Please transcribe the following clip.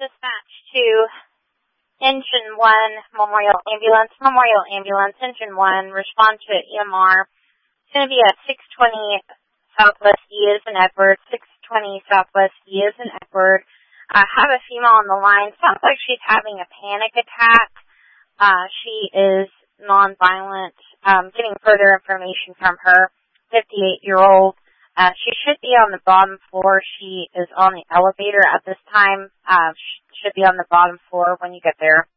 dispatch to Engine 1, Memorial Ambulance, Engine 1, respond to EMR. It's going to be at 620 Southwest E as in Edward, 620 Southwest E as in Edward. Have a female on the line. Sounds like she's having a panic attack. She is nonviolent. Getting further information from her, 58-year-old. She should be on the bottom floor. She is on the elevator at this time. Should be on the bottom floor when you get there.